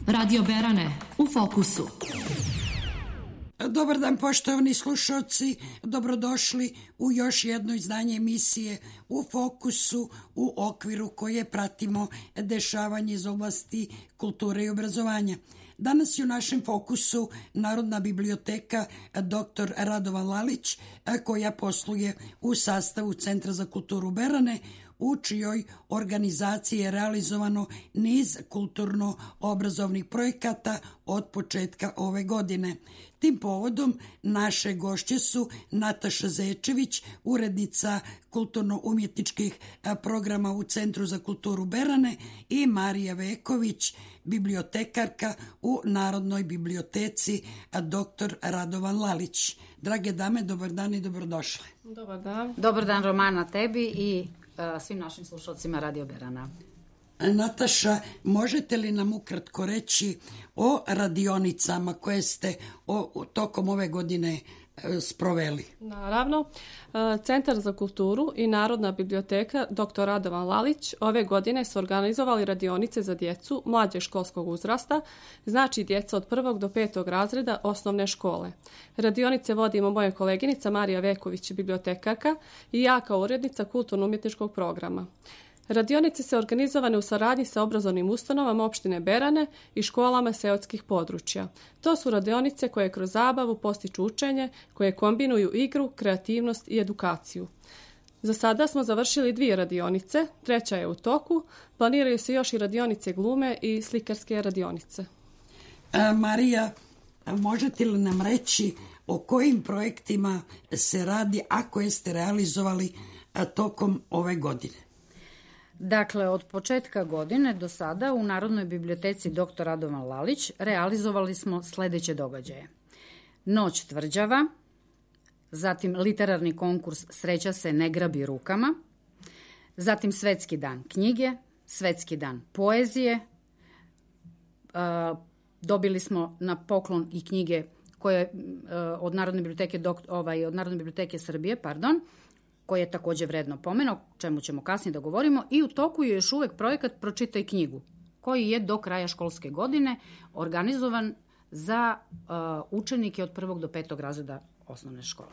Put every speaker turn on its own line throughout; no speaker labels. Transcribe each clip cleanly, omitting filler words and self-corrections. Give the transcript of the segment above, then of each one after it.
Radio Berane, u fokusu.
Dobar dan poštovani slušalci, dobrodošli u još jedno izdanje emisije U fokusu u okviru koje pratimo dešavanje iz oblasti kulture i obrazovanja. Danas je u našem fokusu Narodna biblioteka dr. Radovan Lalić, koja posluje u sastavu Centra za kulturu Berane, u čijoj organizaciji je realizovano niz kulturno-obrazovnih projekata od početka ove godine. Tim povodom naše gošće su Nataša Zečević, urednica kulturno-umjetničkih programa u Centru za kulturu Berane, i Marija Veković, bibliotekarka u Narodnoj biblioteci dr. Radovan Lalić. Drage dame, dobar dan i dobrodošle.
Dobar dan.
Dobar dan, Romana, tebi i svim našim slušalcima Radio Berana.
Nataša, možete li nam ukratko reći o radionicama koje ste tokom ove godine sproveli?
Naravno, Centar za kulturu i Narodna biblioteka dr. Radovan Lalić ove godine su organizovali radionice za djecu mlađeg školskog uzrasta, znači djeca od 1. do 5. razreda osnovne škole. Radionice vodimo moja koleginica Marija Veković, bibliotekarka, i ja kao urednica kulturno-umjetničkog programa. Radionice se organizovane u saradnji sa obrazovnim ustanovama opštine Berane i školama seoskih područja. To su radionice koje kroz zabavu postiču učenje, koje kombinuju igru, kreativnost i edukaciju. Za sada smo završili 2 radionice, 3. je u toku, planiraju se još i radionice glume i slikarske radionice.
Marija, možete li nam reći o kojim projektima se radi, a koje ste realizovali tokom ove godine?
Dakle, od početka godine do sada u Narodnoj biblioteci dr. Radovan Lalić realizovali smo sljedeće događaje. Noć tvrđava, zatim literarni konkurs Sreća se ne grabi rukama, zatim Svetski dan knjige, Svetski dan poezije, dobili smo na poklon i knjige koje od Narodne biblioteke Srbije, koji je također vredno pomeno, o čemu ćemo kasnije da govorimo, i u toku je još uvijek projekat Pročitaj knjigu, koji je do kraja školske godine organizovan za učenike od 1. do 5. razreda osnovne škole.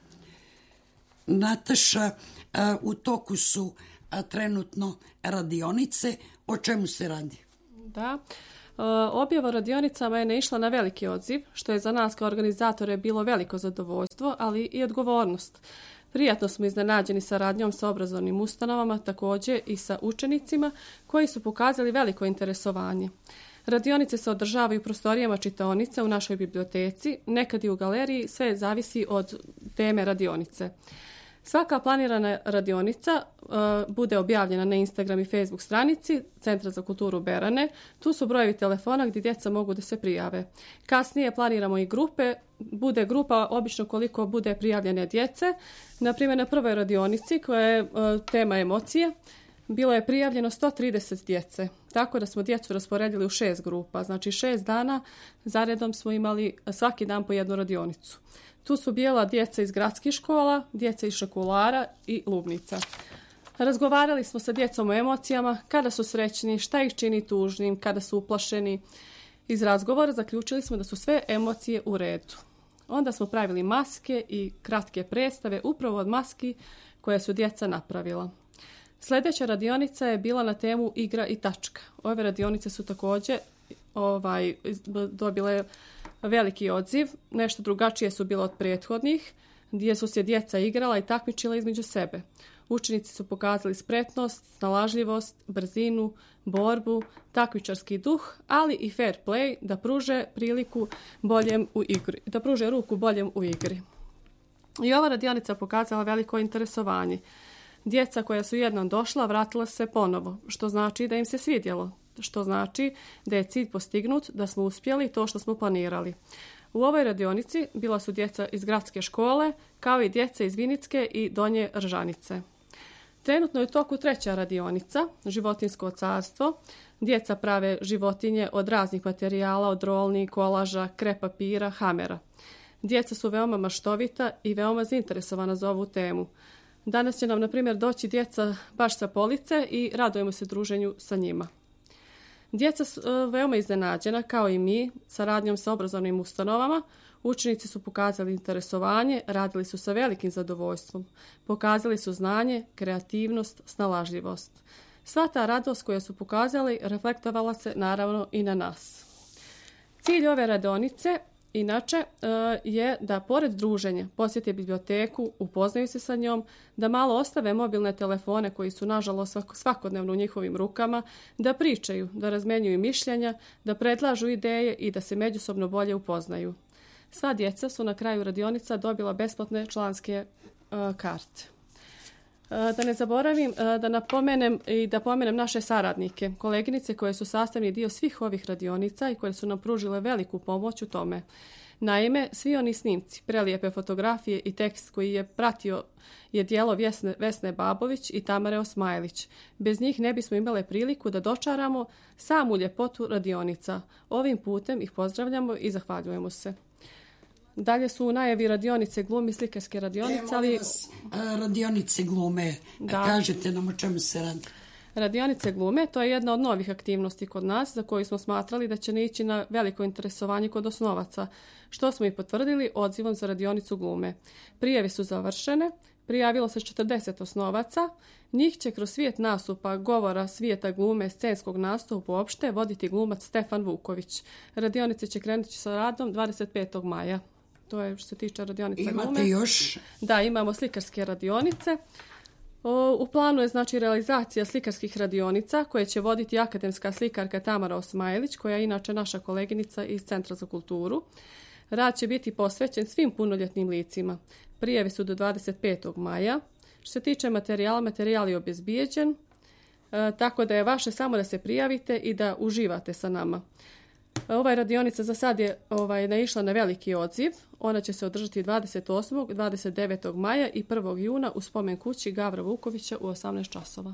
Nataša, u toku su trenutno radionice. O čemu se radi?
Da, objava radionicama je naišla na veliki odziv, što je za nas kao organizatore bilo veliko zadovoljstvo, ali i odgovornost. Prijatno smo iznenađeni saradnjom sa obrazovnim ustanovama, također i sa učenicima koji su pokazali veliko interesovanje. Radionice se održavaju u prostorijama čitaonice u našoj biblioteci, nekad i u galeriji, sve zavisi od teme radionice. Svaka planirana radionica bude objavljena na Instagram i Facebook stranici Centra za kulturu Berane. Tu su brojevi telefona gdje djeca mogu da se prijave. Kasnije planiramo i grupe. Bude grupa obično koliko bude prijavljene djece. Naprimjer, na prvoj radionici koja je tema emocije bilo je prijavljeno 130 djece. Tako da smo djecu rasporedili u 6 grupa. Znači 6 dana zaredom smo imali svaki dan po jednu radionicu. Tu su bila djeca iz gradskih škola, djeca iz Šakulara i Lubnica. Razgovarali smo sa djecom o emocijama, kada su srećni, šta ih čini tužnim, kada su uplašeni. Iz razgovora zaključili smo da su sve emocije u redu. Onda smo pravili maske i kratke predstave upravo od maski koje su djeca napravila. Sljedeća radionica je bila na temu igra i tačka. Ove radionice su također dobile veliki odziv, nešto drugačije su bile od prethodnih, gdje su se djeca igrala i takmičila između sebe. Učenici su pokazali spretnost, snalažljivost, brzinu, borbu, takmičarski duh, ali i fair play da pruže priliku boljem u igri, da pruže ruku boljem u igri. I ova radionica pokazala veliko interesovanje. Djeca koja su jednom došla vratila se ponovo, što znači da im se svidjelo, što znači da je cilj postignut, da smo uspjeli to što smo planirali. U ovoj radionici bila su djeca iz gradske škole, kao i djeca iz Vinicke i Donje Ržanice. Trenutno je u toku 3. radionica, životinjsko carstvo. Djeca prave životinje od raznih materijala, od rolni, kolaža, krep papira, hamera. Djeca su veoma maštovita i veoma zainteresovana za ovu temu. Danas će nam, na primjer, doći djeca baš sa police i radujemo se druženju sa njima. Djeca su veoma iznenađena, kao i mi, saradnjom sa obrazovnim ustanovama. Učenici su pokazali interesovanje, radili su sa velikim zadovoljstvom. Pokazali su znanje, kreativnost, snalažljivost. Sva ta radost koju su pokazali reflektovala se naravno i na nas. Cilj ove radionice inače je da pored druženja posjete biblioteku, upoznaju se sa njom, da malo ostave mobilne telefone koji su nažalost svakodnevno u njihovim rukama, da pričaju, da razmenjuju mišljenja, da predlažu ideje i da se međusobno bolje upoznaju. Sva djeca su na kraju radionica dobila besplatne članske karte. Da ne zaboravim da pomenem naše saradnike, koleginice koje su sastavni dio svih ovih radionica i koje su nam pružile veliku pomoć u tome. Naime, svi oni snimci, prelijepe fotografije i tekst koji je pratio je djelo Vesne Babović i Tamare Osmajlić. Bez njih ne bismo imale priliku da dočaramo samu ljepotu radionica. Ovim putem ih pozdravljamo i zahvaljujemo se. Dalje su u najavi radionice glume, slikarske radionice, ali...
Radionice glume, da. Kažete nam o čemu se radi.
Radionice glume, to je jedna od novih aktivnosti kod nas, za koju smo smatrali da će naići na veliko interesovanje kod osnovaca, što smo i potvrdili odzivom za radionicu glume. Prijave su završene, prijavilo se 40 osnovaca, njih će kroz svijet nastupa, govora, svijeta glume, scenskog nastupa uopšte voditi glumac Stefan Vuković. Radionice će krenuti sa radom 25. maja. To je što se tiče radionica glume.
Imate još?
Da, imamo slikarske radionice. U planu je znači realizacija slikarskih radionica koje će voditi akademska slikarka Tamara Osmajlić, koja je inače naša koleginica iz Centra za kulturu. Rad će biti posvećen svim punoljetnim licima. Prijave su do 25. maja. Što se tiče materijala, materijal je obezbijeđen, tako da je vaše samo da se prijavite i da uživate sa nama. Ova radionica za sad je naišla na veliki odziv. Ona će se održati 28. 29. maja i 1. juna u spomen kući Gavra Vukovića u 18 časova.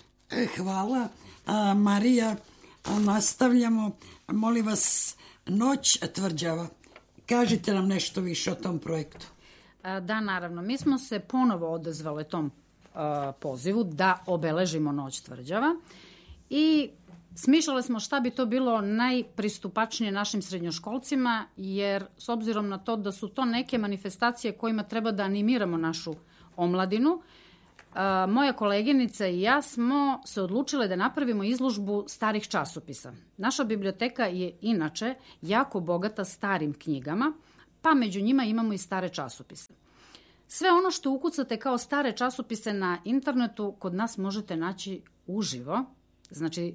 Hvala. Marija, nastavljamo. Molim vas, Noć tvrđava. Kažite nam nešto više o tom projektu.
Da, naravno. Mi smo se ponovo odazvali tom pozivu da obeležimo Noć tvrđava i smišljali smo šta bi to bilo najpristupačnije našim srednjoškolcima, jer s obzirom na to da su to neke manifestacije kojima treba da animiramo našu omladinu, moja koleginica i ja smo se odlučile da napravimo izložbu starih časopisa. Naša biblioteka je inače jako bogata starim knjigama, pa među njima imamo i stare časopise. Sve ono što ukucate kao stare časopise na internetu kod nas možete naći uživo. Znači,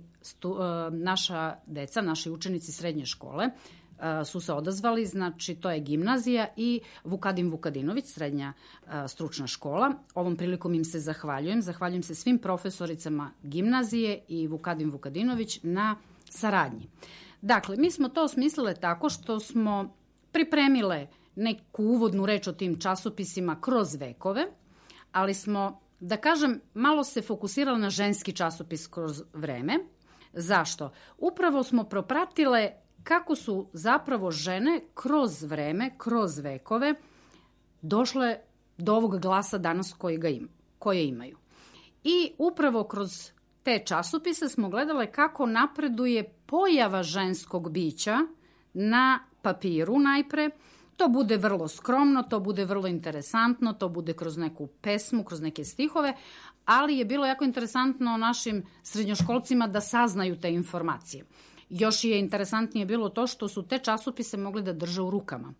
naša deca, naši učenici srednje škole su se odazvali, znači to je gimnazija i Vukadim Vukadinović, srednja stručna škola. Ovom prilikom im se zahvaljujem se svim profesoricama gimnazije i Vukadim Vukadinović na saradnji. Dakle, mi smo to osmislile tako što smo pripremile neku uvodnu reč o tim časopisima kroz vekove, ali smo, da kažem, malo se fokusirali na ženski časopis kroz vreme. Zašto? Upravo smo propratile kako su zapravo žene kroz vreme, kroz vekove došle do ovog glasa danas koje imaju. I upravo kroz te časopise smo gledale kako napreduje pojava ženskog bića na papiru najpre. To bude vrlo skromno, to bude vrlo interesantno, to bude kroz neku pesmu, kroz neke stihove, ali je bilo jako interesantno našim srednjoškolcima da saznaju te informacije. Još je interesantnije bilo to što su te časopise mogli da drže u rukama,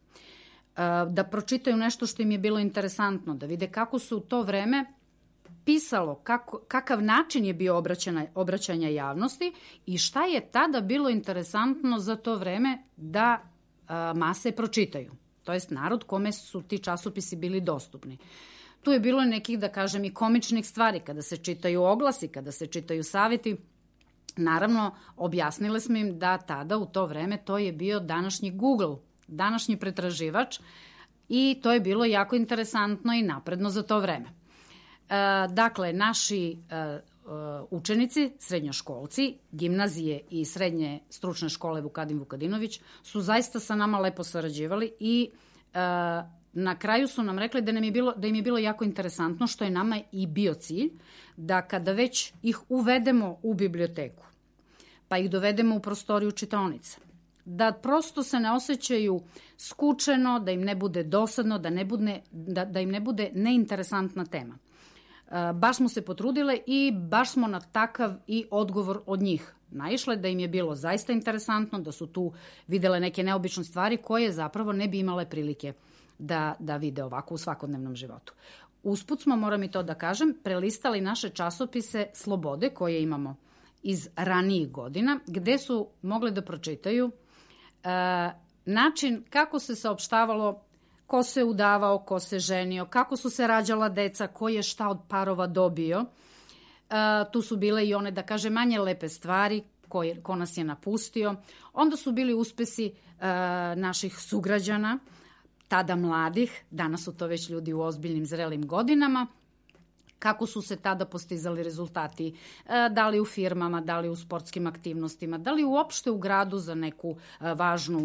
da pročitaju nešto što im je bilo interesantno, da vide kako su u to vreme pisalo, kakav način je bio obraćanja javnosti i šta je tada bilo interesantno za to vreme da mase pročitaju. To jest narod kome su ti časopisi bili dostupni. Tu je bilo nekih, da kažem, i komičnih stvari, kada se čitaju oglasi, kada se čitaju savjeti. Naravno, objasnile smo im da tada u to vreme to je bio današnji Google, današnji pretraživač i to je bilo jako interesantno i napredno za to vreme. Dakle, naši učenici, srednjoškolci, gimnazije i srednje stručne škole Vukadim Vukadinović su zaista sa nama lepo sarađivali i na kraju su nam rekli da im je bilo jako interesantno, što je nama i bio cilj, da kada već ih uvedemo u biblioteku, pa ih dovedemo u prostoriju čitaonice. Da prosto se ne osjećaju skučeno, da im ne bude dosadno, da im ne bude neinteresantna tema. Baš smo se potrudile i baš smo na takav i odgovor od njih naišle, da im je bilo zaista interesantno, da su tu videle neke neobične stvari koje zapravo ne bi imale prilike da vide ovako u svakodnevnom životu. Usput smo, moram i to da kažem, prelistali naše časopise Slobode koje imamo iz ranijih godina, gde su mogle da pročitaju način kako se saopštavalo ko se udavao, ko se ženio, kako su se rađala deca, ko je šta od parova dobio. Tu su bile i one, da kaže, manje lepe stvari, ko nas je napustio. Onda su bili uspesi naših sugrađana, tada mladih, danas su to već ljudi u ozbiljnim, zrelim godinama, kako su se tada postizali rezultati, da li u firmama, da li u sportskim aktivnostima, da li uopšte u gradu za neku važnu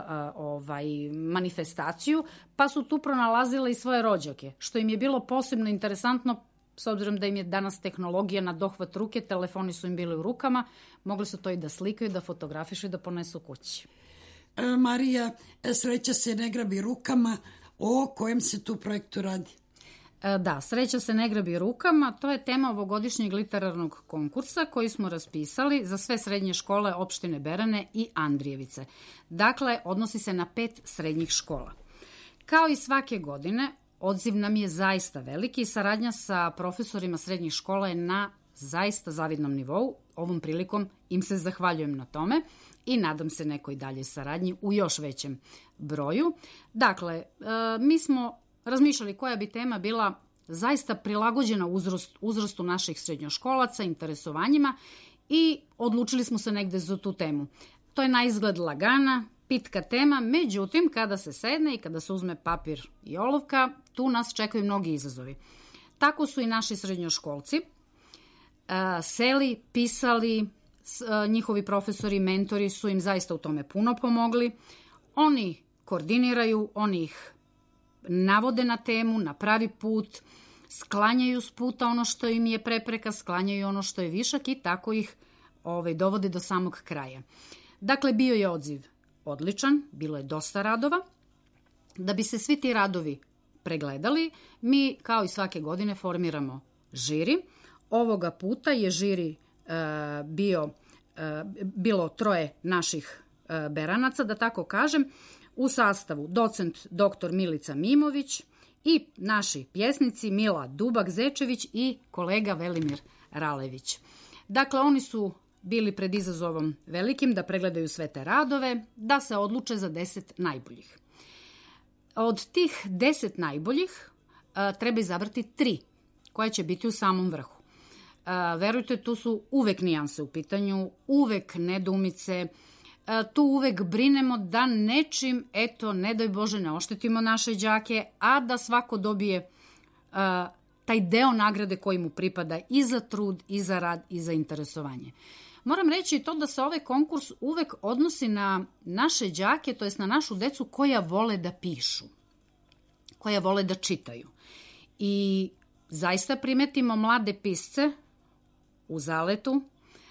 manifestaciju, pa su tu pronalazile i svoje rođake, što im je bilo posebno interesantno, s obzirom da im je danas tehnologija na dohvat ruke, telefoni su im bili u rukama, mogli su to i da slikaju, da fotografišu i da ponesu kući.
Marija, sreća se ne grabi rukama, o kojem se tu projektu radi?
Da, sreća se ne grabi rukama, to je tema ovogodišnjeg literarnog konkursa koji smo raspisali za sve srednje škole opštine Berane i Andrijevice. Dakle, odnosi se na 5 srednjih škola. Kao i svake godine, odziv nam je zaista veliki i saradnja sa profesorima srednjih škola je na zaista zavidnom nivou. Ovom prilikom im se zahvaljujem na tome i nadam se nekoj dalje saradnji u još većem broju. Dakle, mi smo razmišljali koja bi tema bila zaista prilagođena uzrastu naših srednjoškolaca, interesovanjima i odlučili smo se negde za tu temu. To je na izgled lagana, pitka tema, međutim, kada se sedne i kada se uzme papir i olovka, tu nas čekaju mnogi izazovi. Tako su i naši srednjoškolci seli, pisali, njihovi profesori i mentori su im zaista u tome puno pomogli. Oni koordiniraju, oni ih navode na temu, na pravi put, sklanjaju s puta ono što im je prepreka, sklanjaju ono što je višak i tako ih dovode do samog kraja. Dakle, bio je odziv odličan, bilo je dosta radova. Da bi se svi ti radovi pregledali, mi kao i svake godine formiramo žiri. Ovoga puta je žiri bilo 3 naših beranaca, da tako kažem, u sastavu docent dr. Milica Mimović i naši pjesnici Mila Dubak-Zečević i kolega Velimir Ralević. Dakle, oni su bili pred izazovom velikim da pregledaju sve te radove, da se odluče za 10 najboljih. Od tih 10 najboljih treba izabrati 3 koje će biti u samom vrhu. Verujte, tu su uvek nijanse u pitanju, uvek nedoumice, tu uvek brinemo da nečim, ne daj Bože, ne oštetimo naše đake, a da svako dobije taj deo nagrade koji mu pripada i za trud, i za rad, i za interesovanje. Moram reći to da se ovaj konkurs uvek odnosi na naše đake, to jest na našu decu koja vole da pišu, koja vole da čitaju. I zaista primetimo mlade pisce u zaletu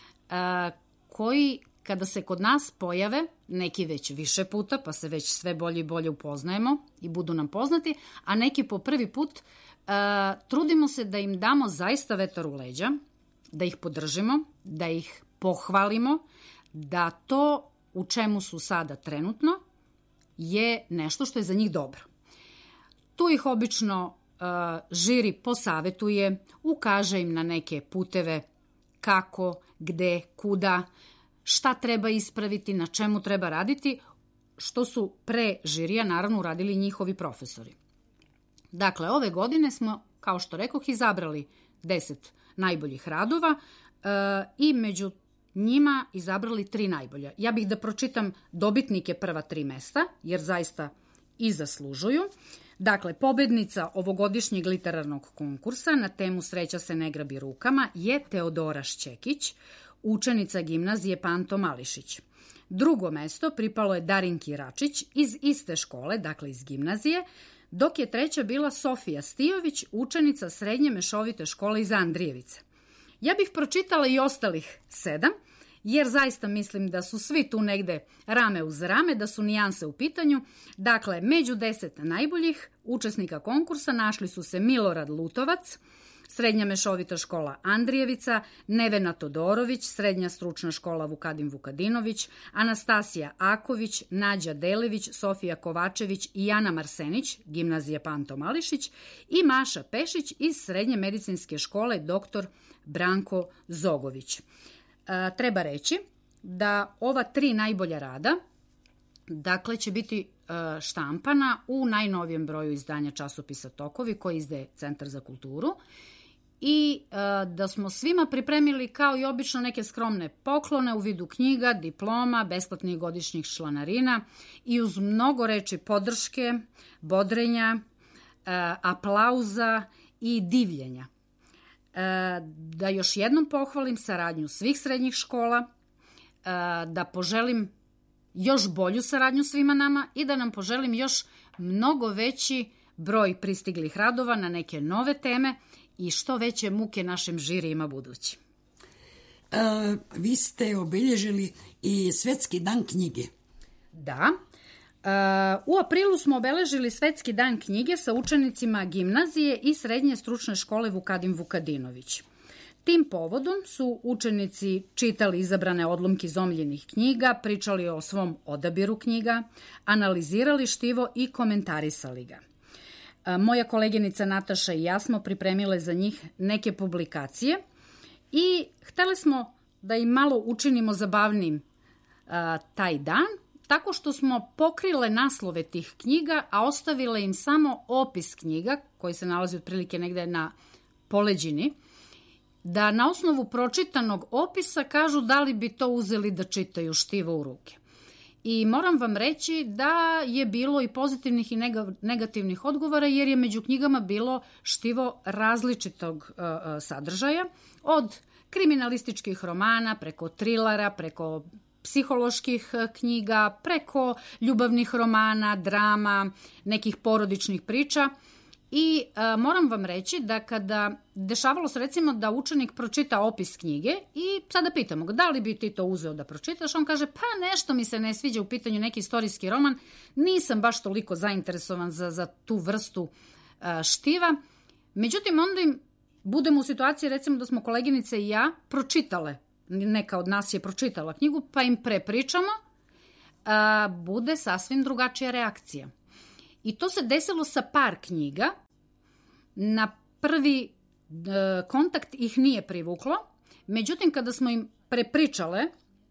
koji kada se kod nas pojave, neki već više puta, pa se već sve bolje i bolje upoznajemo i budu nam poznati, a neki po prvi put, trudimo se da im damo zaista vetar u leđa, da ih podržimo, da ih pohvalimo, da to u čemu su sada trenutno je nešto što je za njih dobro. Tu ih obično žiri posavetuje, ukaže im na neke puteve kako, gde, kuda, šta treba ispraviti, na čemu treba raditi, što su pre žirija naravno uradili njihovi profesori. Dakle, ove godine smo, kao što rekoh, izabrali 10 najboljih radova i među njima izabrali 3 najbolja. Ja bih da pročitam dobitnike prva 3 mesta, jer zaista i zaslužuju. Dakle, pobednica ovogodišnjeg literarnog konkursa na temu Sreća se ne grabi rukama je Teodora Šćekić, učenica gimnazije Panto Mališić. Drugo mesto pripalo je Darinki Račić iz iste škole, dakle iz gimnazije, dok je treća bila Sofija Stijović, učenica srednje mešovite škole iz Andrijevice. Ja bih pročitala i ostalih 7, jer zaista mislim da su svi tu negde rame uz rame, da su nijanse u pitanju. Dakle, među 10 najboljih učesnika konkursa našli su se Milorad Lutovac, Srednja mešovita škola Andrijevica, Nevena Todorović, Srednja stručna škola Vukadin Vukadinović, Anastasija Aković, Nađa Delević, Sofija Kovačević i Jana Marsenić, gimnazija Panto Mališić, i Maša Pešić iz Srednje medicinske škole dr. Branko Zogović. Treba reći da ova 3 najbolja rada, dakle, će biti štampana u najnovijem broju izdanja časopisa Tokovi koji izdaje Centar za kulturu, i da smo svima pripremili kao i obično neke skromne poklone u vidu knjiga, diploma, besplatnih godišnjih članarina i uz mnogo reči podrške, bodrenja, aplauza i divljenja. Da još jednom pohvalim saradnju svih srednjih škola, da poželim još bolju saradnju svima nama i da nam poželim još mnogo veći broj pristiglih radova na neke nove teme i što veće muke našim žirijima budući.
Vi ste obilježili i Svetski dan knjige.
Da. U aprilu smo obeležili Svetski dan knjige sa učenicima gimnazije i Srednje stručne škole Vukadin Vukadinović. Tim povodom su učenici čitali izabrane odlomke iz omiljenih knjiga, pričali o svom odabiru knjiga, analizirali štivo i komentarisali ga. Moja koleginica Nataša i ja smo pripremile za njih neke publikacije i hteli smo da im malo učinimo zabavnim taj dan, tako što smo pokrile naslove tih knjiga, a ostavile im samo opis knjiga, koji se nalazi otprilike negde na poleđini, da na osnovu pročitanog opisa kažu da li bi to uzeli da čitaju štivo u ruke. I moram vam reći da je bilo i pozitivnih i negativnih odgovora, jer je među knjigama bilo štivo različitog sadržaja, od kriminalističkih romana, preko trilera, preko psiholoških knjiga, preko ljubavnih romana, drama, nekih porodičnih priča. I moram vam reći da kada dešavalo se recimo da učenik pročita opis knjige i sada pitamo ga da li bi ti to uzeo da pročitaš, on kaže pa nešto mi se ne sviđa, u pitanju neki istorijski roman, nisam baš toliko zainteresovan za tu vrstu štiva. Međutim, onda im budemo u situaciji recimo da smo koleginice i ja pročitale, neka od nas je pročitala knjigu, pa im prepričamo, bude sasvim drugačija reakcija. I to se desilo sa par knjiga. Na prvi kontakt ih nije privuklo. Međutim, kada smo im prepričale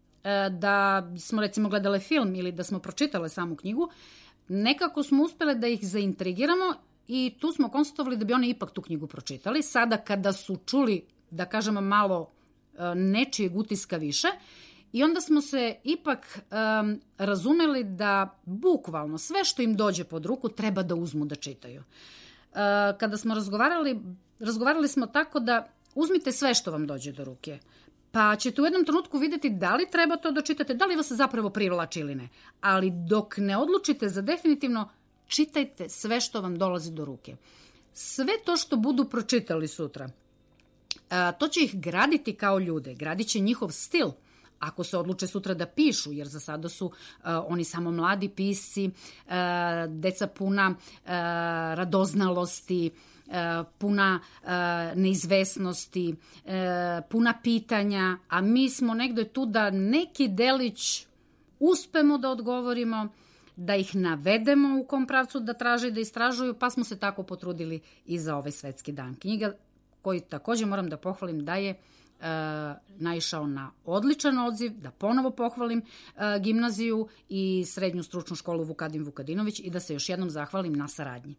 da smo recimo gledale film ili da smo pročitale samu knjigu, nekako smo uspele da ih zaintrigiramo i tu smo konstatovali da bi oni ipak tu knjigu pročitali. Sada kada su čuli, da kažemo, malo nečijeg utiska više, i onda smo se ipak razumeli da bukvalno sve što im dođe pod ruku treba da uzmu da čitaju. Kada smo razgovarali smo tako da uzmite sve što vam dođe do ruke, pa ćete u jednom trenutku vidjeti da li treba to da čitate, da li vas zapravo privlači ili ne. Ali dok ne odlučite za definitivno, čitajte sve što vam dolazi do ruke. Sve to što budu pročitali sutra, to će ih graditi kao ljude, gradit će njihov stil. Ako se odluče sutra da pišu, jer za sada su oni samo mladi pisci, deca puna radoznalosti, puna neizvesnosti, puna pitanja, a mi smo negde tu da neki delić uspemo da odgovorimo, da ih navedemo u kom pravcu da traže i da istražuju, pa smo se tako potrudili i za ovaj Svetski dan knjiga, koji takođe moram da pohvalim da je naišao na odličan odziv, da ponovo pohvalim gimnaziju i Srednju stručnu školu Vukadin Vukadinović i da se još jednom zahvalim na saradnji.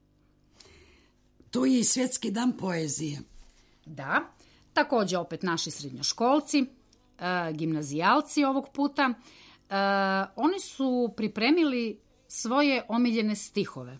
To je i Svetski dan poezije.
Da, takođe opet naši srednjoškolci, gimnazijalci ovog puta, oni su pripremili svoje omiljene stihove.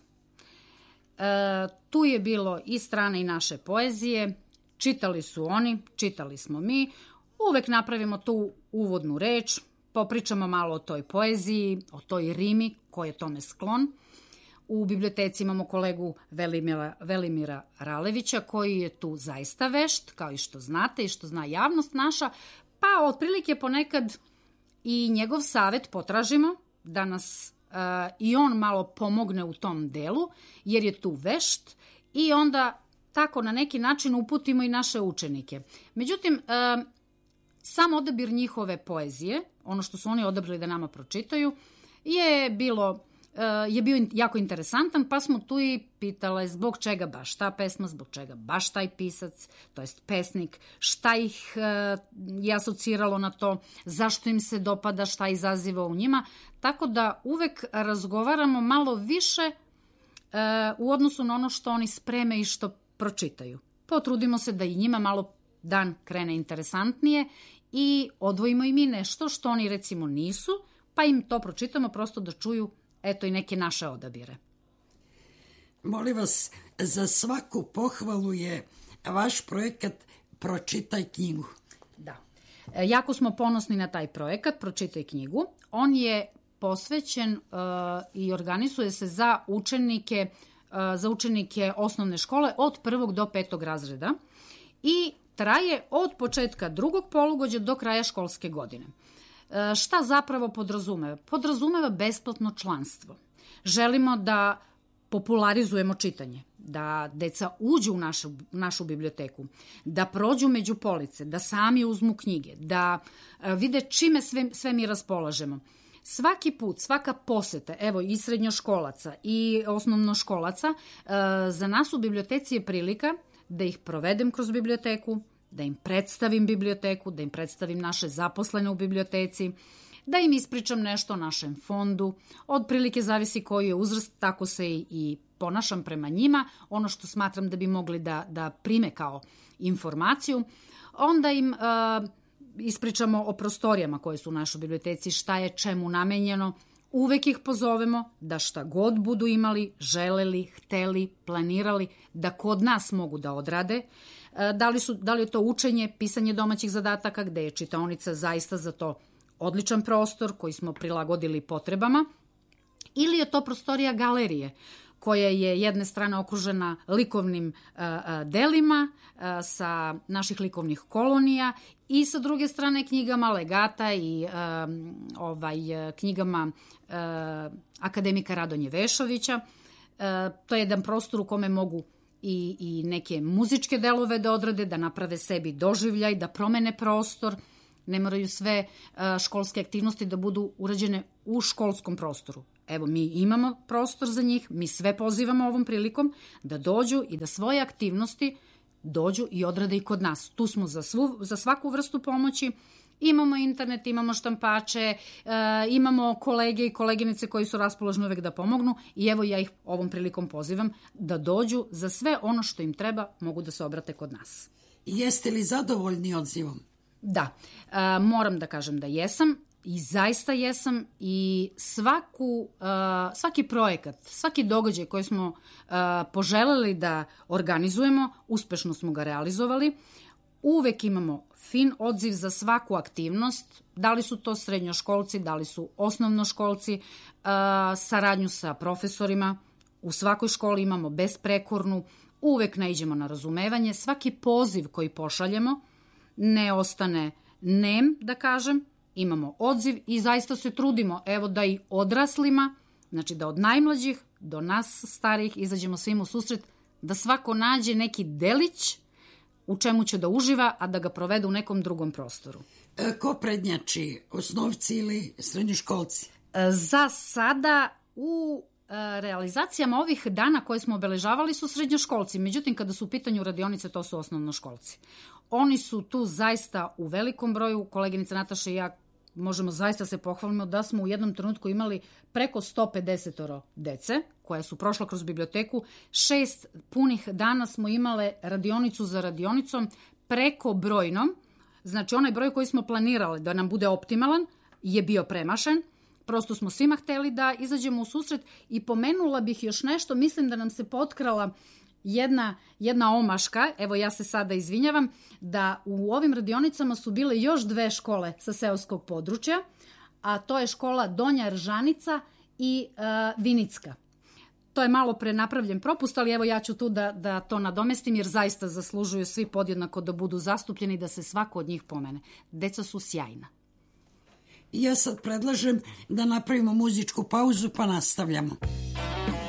Tu je bilo i strane i naše poezije, čitali su oni, čitali smo mi, uvek napravimo tu uvodnu reč, popričamo malo o toj poeziji, o toj rimi koji je tome sklon. U biblioteci imamo kolegu Velimira Ralevića koji je tu zaista vešt, kao i što znate i što zna javnost naša, Pa otprilike ponekad i njegov savet potražimo da nas i on malo pomogne u tom delu, jer je tu vešt i onda tako na neki način uputimo i naše učenike. Međutim, sam odabir njihove poezije, ono što su oni odabrali da nama pročitaju, je bio jako interesantan, pa smo tu i pitale zbog čega baš ta pesma, zbog čega baš taj pisac, to jest pesnik, šta ih je asociralo na to, zašto im se dopada, šta izaziva u njima, tako da uvek razgovaramo malo više u odnosu na ono što oni spreme i što pročitaju. Potrudimo se da i njima malo dan krene interesantnije i odvojimo im i nešto što oni recimo nisu, pa im to pročitamo prosto da čuju eto i neke naše odabire.
Molim vas, za svaku pohvalu je vaš projekat Pročitaj knjigu.
Da. Jako smo ponosni na taj projekat Pročitaj knjigu. On je posvećen i organizuje se za učenike osnovne škole od 1. do 5. razreda i traje od početka drugog polugođa do kraja školske godine. Šta zapravo podrazumeva? Podrazumeva besplatno članstvo. Želimo da popularizujemo čitanje, da deca uđu u našu biblioteku, da prođu među police, da sami uzmu knjige, da vide čime sve mi raspolažemo. Svaki put, svaka poseta, evo i srednjoškolaca i osnovnoškolaca, za nas u biblioteci je prilika da ih provedem kroz biblioteku, da im predstavim biblioteku, da im predstavim naše zaposlene u biblioteci, da im ispričam nešto o našem fondu. Od prilike zavisi koji je uzrast, tako se i ponašam prema njima, ono što smatram da bi mogli da prime kao informaciju. Onda im ispričamo o prostorijama koje su u našoj biblioteci, šta je čemu namenjeno. Uvek ih pozovemo da šta god budu imali, želeli, hteli, planirali, da kod nas mogu da odrade. Da li je to učenje, pisanje domaćih zadataka, gde je čitaonica zaista za to odličan prostor koji smo prilagodili potrebama, ili je to prostorija galerije, koja je jedne strane okružena likovnim delima sa naših likovnih kolonija i sa druge strane knjigama legata i knjigama akademika Radonje Vešovića. To je jedan prostor u kome mogu i neke muzičke delove da odrade, da naprave sebi doživljaj, da promene prostor. Ne moraju sve školske aktivnosti da budu urađene u školskom prostoru. Evo, mi imamo prostor za njih, mi sve pozivamo ovom prilikom da dođu i da svoje aktivnosti dođu i odrade i kod nas. Tu smo za svaku vrstu pomoći. Imamo internet, imamo štampače, imamo kolege i koleginice koji su raspoloženi uvek da pomognu i evo ja ih ovom prilikom pozivam da dođu za sve ono što im treba, mogu da se obrate kod nas.
Jeste li zadovoljni odzivom?
Da, moram da kažem da jesam i zaista jesam i svaki projekat, svaki događaj koji smo poželeli da organizujemo, uspešno smo ga realizovali. Uvek imamo fin odziv za svaku aktivnost, da li su to srednjoškolci, da li su osnovnoškolci, saradnju sa profesorima. U svakoj školi imamo besprekornu, uvek naiđemo na razumevanje. Svaki poziv koji pošaljemo ne ostane nem, da kažem, imamo odziv i zaista se trudimo, evo da i odraslima, znači da od najmlađih do nas starijih izađemo svim u susret, da svako nađe neki delić u čemu će da uživa, a da ga provede u nekom drugom prostoru.
Ko prednjači, osnovci ili srednjoškolci?
Za sada u realizacijama ovih dana koje smo obeležavali su srednjoškolci, međutim kada su u pitanju radionice to su osnovnoškolci. Oni su tu zaista u velikom broju, koleginica Nataša i ja možemo zaista se pohvalimo da smo u jednom trenutku imali preko 150 dece koja su prošla kroz biblioteku. 6 punih dana smo imale radionicu za radionicom preko brojnom. Znači onaj broj koji smo planirali da nam bude optimalan je bio premašen. Prosto smo svima hteli da izađemo u susret i pomenula bih još nešto. Mislim da nam se potkrala jedna omaška, evo ja se sada izvinjavam, da u ovim radionicama su bile još 2 škole sa seoskog područja, a to je škola Donja Ržanica i Vinicka. To je malo prenapravljen propust, ali evo ja ću tu da to nadomestim, jer zaista zaslužuju svi podjednako da budu zastupljeni i da se svako od njih pomene. Deca su sjajna.
Ja sad predlažem da napravimo muzičku pauzu pa nastavljamo.